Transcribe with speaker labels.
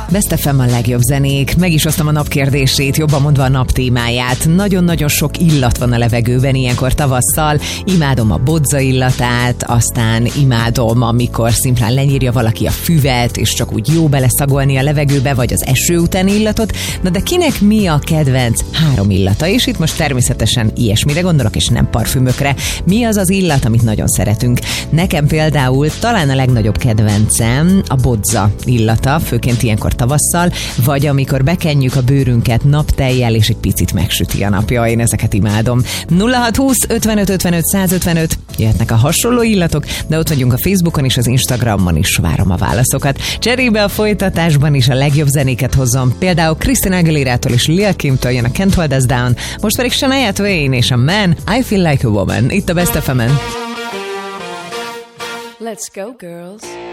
Speaker 1: Best FM a legjobb zenék. Meg is osztam a nap kérdését, jobban mondva a nap témáját. Nagyon-nagyon sok illat van a levegőben ilyenkor tavasszal. Imádom a bodza illatát, aztán imádom, amikor szimplán lenyírja valaki a füvet, és csak úgy jó beleszagolni a levegőbe, vagy az eső utáni illatot. Na de kinek mi a kedvenc 3 illata? És itt most természetesen ilyesmire gondolok, és nem parfümökre. Mi az az illat, amit nagyon szeretünk? Nekem például talán a legnagyobb kedvencem a bodza illata, főként ilyenkor tavasszal, vagy amikor bekenjük a bőrünket naptejjel, és egy picit megsüti a napja. Én ezeket imádom. 0620 55 55 155 jöhetnek a hasonló illatok, de ott vagyunk a Facebookon és az Instagramon is, várom a válaszokat. Cserébe a folytatásban is a legjobb zenéket hozom. Például Christina Aguilérától és Lil Kimtől jön a Can't Hold Us Down, most pedig Shania Twain és a Man, I Feel Like a Woman. Itt a Best FM-en.
Speaker 2: Let's go, girls.